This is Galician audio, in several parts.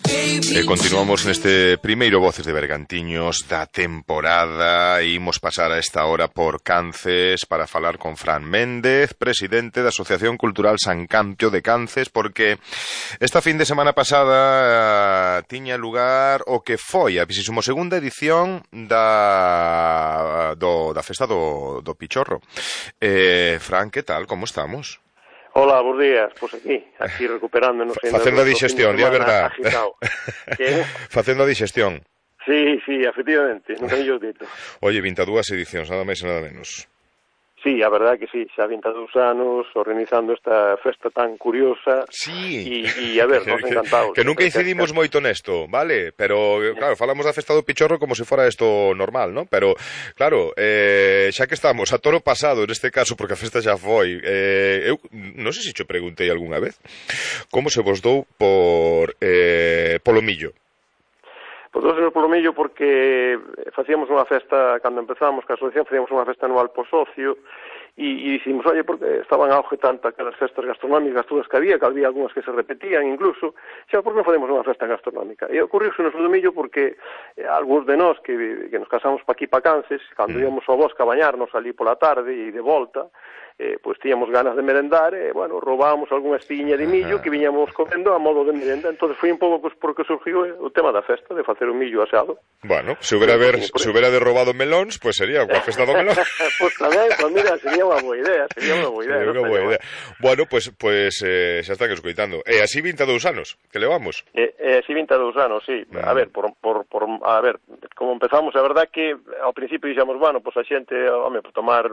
Continuamos neste primeiro Voces de Bergantiños da temporada e imos pasar a esta hora por Cances para falar con Fran Méndez, presidente da Asociación Cultural San Campio de Cances, porque esta fin de semana pasada tiña lugar o que foi a 22ª edición da festa do Pichorro. Fran, que tal? Como estamos? Hola, bons días, pois aquí recuperándonos. Facendo a digestión, di a verdad. Facendo a digestión. Sí, efectivamente, non teño dito. Oye, 22 edicións, nada máis e nada menos. Sí, a verdade que sí, xa 22 anos organizando esta festa tan curiosa. Sí. E a ver, nos encantados. Que nunca incidimos moito nesto, vale? Pero, claro, falamos da festa do Pichorro como se fora isto normal, ¿no? Pero, claro, xa que estamos a toro pasado, neste caso, porque a festa xa foi, eu non sei se che preguntei algunha vez como se vos dou polo millo. Pois dósenos polo millo porque facíamos unha festa, cando empezamos ca asociación, facíamos unha festa anual po socio e dicimos, oye, porque estaban a auge tanto aquelas festas gastronómicas todas que había algunhas que se repetían incluso, xa, por que non facemos unha festa gastronómica? E ocurriuse nos do millo porque algúns de nós que nos casamos pa aquí pa Cances, cando íamos ao bosque a bañarnos ali pola tarde e de volta, pois tíamos ganas de merendar e, bueno, roubábamos algunha espiña de millo que viñamos comendo a modo de merenda. Entón foi un pouco porque surgiu o tema da festa, de facer un millo asado. Bueno, se hubiera de robado melóns, pois sería unha festa do melón. Pois tamén, mira, sería unha boa idea, Bueno, pois xa están escoitando. E así 22 anos, que levamos? Así 22 anos, sí. A ver, como empezamos, a verdad que ao principio dixemos, bueno, pois a xente, home, por tomar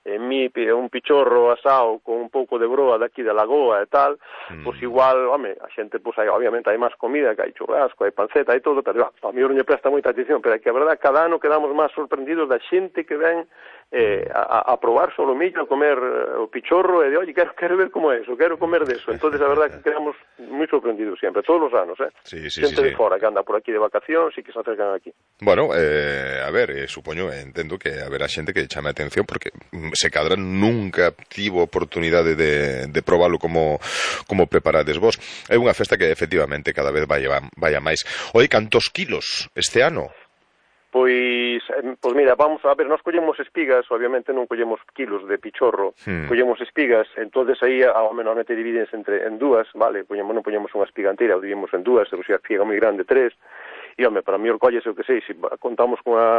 un pichorro asado con un pouco de broa daqui da lagoa e tal, pois igual, home, a xente, pois obviamente hai máis comida, que hai churrasco, hai panceta, hai todo, pero a mí non lle presta moita atención, pero é que a verdad, cada ano quedamos máis sorprendidos da xente que ven a probar solo millo, a comer o pichorro e de, oye, quero ver como é eso, quero comer deso. Entonces a verdad que quedamos moi sorprendidos sempre, todos os anos, xente de fora que anda por aquí de vacacións e que se acercan aquí. Bueno, a ver, supoño, entendo que haberá xente que chame a atención porque se cadra nunca tivo oportunidade de probalo como preparades vos. É unha festa que efectivamente cada vez vai a máis. Oi, cantos kilos este ano? Pois mira, vamos a ver, nós collemos espigas, obviamente non collemos kilos de pichorro, collemos espigas, entonces aí ao menormente dividense en dúas, vale, non poñemos unha espiga inteira, o dividimos en dúas, se a espiga moi grande, 3, e, home, para mí colles, eu que sei, se contamos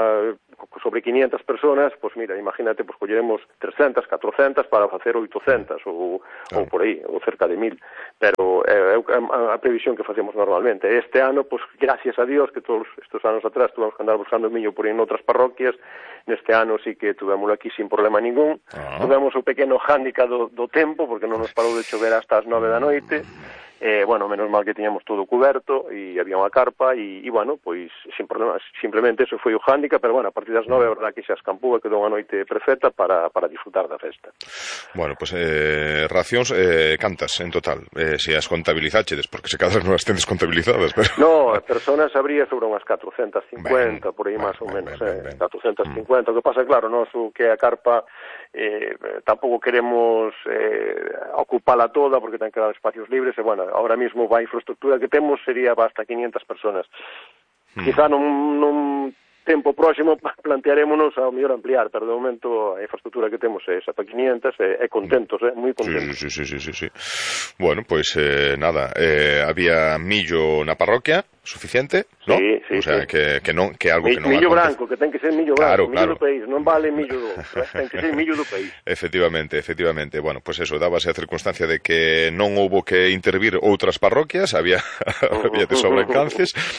sobre 500 personas, pois mira, imagínate, pois colleremos 300, 400 para facer 800 ou por aí, ou cerca de 1000, pero é a previsión que facemos normalmente. Este ano, pois gracias a Dios, que todos estes anos atrás tuvemos que andar buscando millo por aí en outras parroquias, neste ano sí que tuvémoslo aquí sin problema ningún. Tuvemos o pequeno hándicap do tempo, porque non nos parou de chover hasta as 9 da noite. Bueno, menos mal que tiñamos todo coberto e había unha carpa e bueno, pois sin problemas, simplemente eso foi o hándicap, pero bueno, a partir das 9 a verdade que xa escampou e quedou unha noite perfecta para disfrutar da festa. Bueno, pois racións cantas en total, se as contabilizachedes, porque se cada non as tendes contabilizadas, pero... No, personas habría sobre unhas 450, por aí máis ou menos, 450, o que pasa, claro, nós o que a carpa tampouco queremos ocupala toda porque ten que dar espacios libres e, bueno, ahora mismo a infraestructura que temos sería hasta 500 personas. Quizá nun tempo próximo plantearémonos ao mellor ampliar, pero de momento a infraestructura que temos é esa para 500 e contentos, moi contentos. Sí. Bueno, pois nada, había millo na parroquia suficiente, ¿no? Sí. O sea, que non que algo que non millo branco, que ten que ser millo branco, claro. Do país, non vale millo do, ten que ser millo do país. Efectivamente. Bueno, pois eso, dábase a circunstancia de que non houbo que intervir outras parroquias, había de sobra en Cances,